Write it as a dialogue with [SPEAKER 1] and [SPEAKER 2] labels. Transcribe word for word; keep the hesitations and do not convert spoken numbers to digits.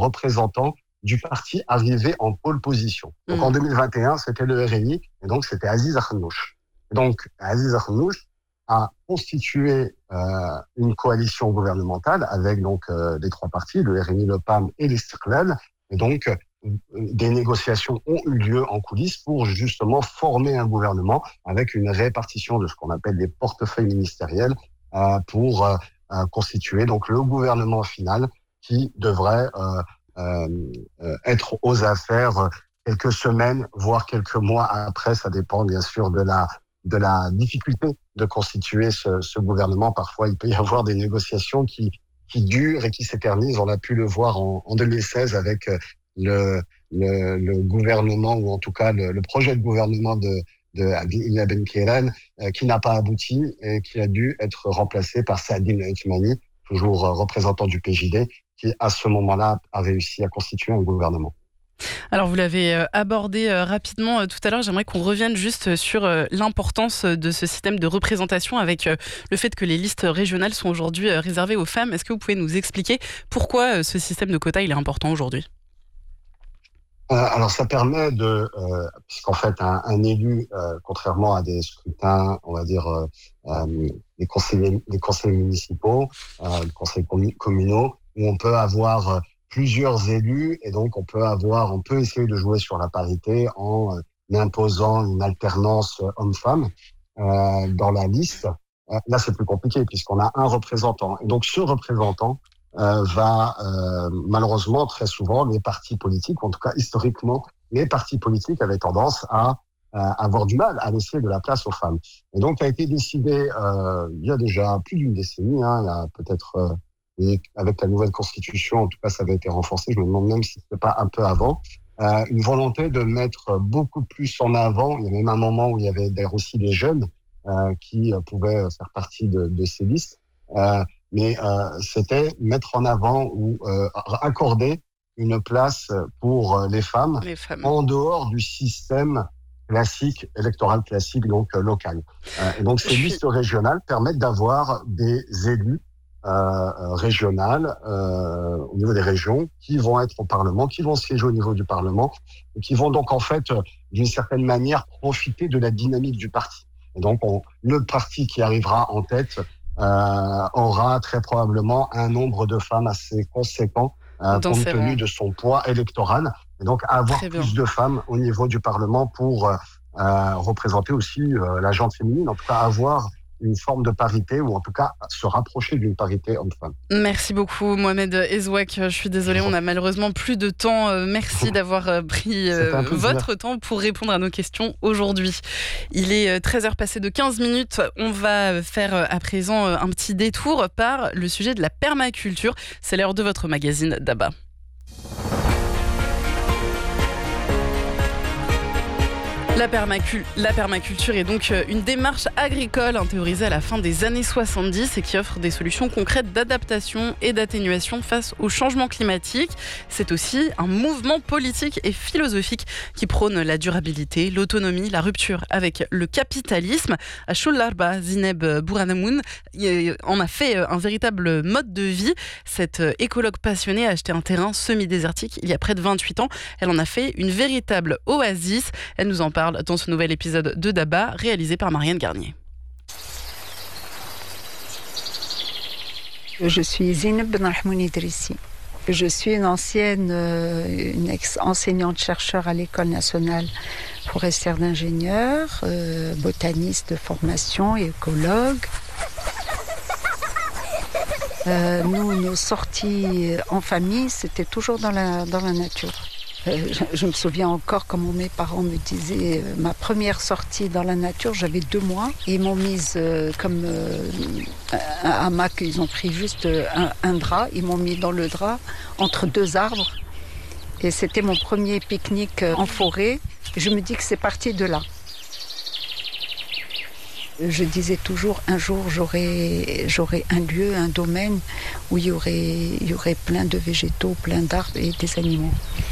[SPEAKER 1] représentant du parti arrivé en pole position. Donc
[SPEAKER 2] Mmh.
[SPEAKER 1] en deux mille vingt et un, c'était le R N I, et donc c'était Aziz Akhnouch. Donc Aziz Akhnouch a constitué euh, une coalition gouvernementale avec donc euh, les trois partis, le R N I, le P A M et l'Istiqlal. Et donc euh, des négociations ont eu lieu en coulisses pour justement former un gouvernement avec une répartition de ce qu'on appelle des portefeuilles ministériels euh, pour euh, euh, constituer donc le gouvernement final qui devrait euh, euh, euh, être aux affaires quelques semaines, voire quelques mois après. Ça dépend bien sûr de la de la difficulté de constituer ce, ce gouvernement. Parfois, il peut y avoir des négociations qui, qui durent et qui s'éternisent. On a pu le voir en, en deux mille seize avec le, le, le gouvernement, ou en tout cas le, le projet de gouvernement de, de Abdillah Ben Kairan, euh, qui n'a pas abouti et qui a dû être remplacé par Saadine Othmani, toujours représentant du P J D, qui à ce moment-là a réussi à constituer un gouvernement.
[SPEAKER 2] Alors vous l'avez abordé rapidement tout à l'heure, j'aimerais qu'on revienne juste sur l'importance de ce système de représentation avec le fait que les listes régionales sont aujourd'hui réservées aux femmes. Est-ce que vous pouvez nous expliquer pourquoi ce système de quotas il est important aujourd'hui ?
[SPEAKER 1] euh, Alors ça permet de, euh, puisqu'en fait un, un élu, euh, contrairement à des scrutins, on va dire euh, euh, les conseillers, les conseillers municipaux, euh, les conseils communaux, où on peut avoir plusieurs élus, et donc on peut avoir, on peut essayer de jouer sur la parité en euh, imposant une alternance homme-femme euh, dans la liste. Euh, là, c'est plus compliqué puisqu'on a un représentant. Et donc, ce représentant euh, va euh, malheureusement très souvent les partis politiques, en tout cas historiquement, les partis politiques avaient tendance à euh, avoir du mal à laisser de la place aux femmes. Et donc, a été décidé euh, il y a déjà plus d'une décennie, hein, il y a peut-être euh, et avec la nouvelle constitution, en tout cas, ça avait été renforcé. Je me demande même si c'était pas un peu avant. Euh, une volonté de mettre beaucoup plus en avant. Il y a même un moment où il y avait d'ailleurs aussi des jeunes euh, qui pouvaient faire partie de, de ces listes. Euh, mais euh, c'était mettre en avant ou euh, accorder une place pour les femmes,
[SPEAKER 2] les femmes
[SPEAKER 1] en dehors du système classique, électoral classique, donc euh, local. Euh, et donc ces
[SPEAKER 2] Je
[SPEAKER 1] listes régionales permettent d'avoir des élus Euh, régionales euh, au niveau des régions qui vont être au Parlement, qui vont siéger au niveau du Parlement et qui vont donc en fait euh, d'une certaine manière profiter de la dynamique du parti. Et donc on, le parti qui arrivera en tête euh, aura très probablement un nombre de femmes assez conséquent euh, compte tenu de son poids électoral, et donc avoir plus de femmes au niveau du Parlement pour euh, représenter aussi euh, la gente féminine, en tout cas avoir une forme de parité, ou en tout cas se rapprocher d'une parité homme-femme.
[SPEAKER 2] Merci beaucoup Mohamed Ezouak, je suis désolée, on a malheureusement plus de temps. Merci d'avoir pris votre temps pour répondre à nos questions aujourd'hui. Il est treize heures passées de quinze minutes, on va faire à présent un petit détour par le sujet de la permaculture. C'est l'heure de votre magazine Daba. La, permacul- la permaculture est donc une démarche agricole théorisée à la fin des années soixante-dix et qui offre des solutions concrètes d'adaptation et d'atténuation face au changement climatique. C'est aussi un mouvement politique et philosophique qui prône la durabilité, l'autonomie, la rupture avec le capitalisme. Ashul Larba Zineb Bouranamoun en a fait un véritable mode de vie. Cette écologue passionnée a acheté un terrain semi-désertique il y a près de vingt-huit ans. Elle en a fait une véritable oasis. Elle nous en parle dans ce nouvel épisode de Daba, réalisé par Marianne Garnier.
[SPEAKER 3] Je suis Zineb Benrahmoun Idrissi. Je suis une ancienne euh, une ex-enseignante-chercheur à l'École nationale forestière d'ingénieurs, euh, botaniste de formation et écologue. Euh, nous, nos sorties en famille, c'était toujours dans la, dans la nature. Euh, je, je me souviens encore comment mes parents me disaient euh, ma première sortie dans la nature, j'avais deux mois et ils m'ont mise euh, comme euh, un hamac, ils ont pris juste un, un drap, ils m'ont mis dans le drap entre deux arbres et c'était mon premier pique-nique en forêt. Je me dis que c'est parti de là. Je disais toujours, un jour, j'aurai, j'aurai un lieu, un domaine où il y aurait, il y aurait plein de végétaux, plein d'arbres et des animaux.